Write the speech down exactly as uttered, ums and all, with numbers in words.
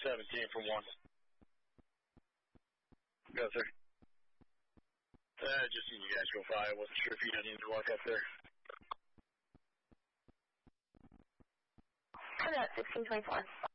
seventeen from one. Go, sir. Uh, just seen you guys go by. I wasn't sure if you had anything to walk up there. I'm at sixteen twenty-four.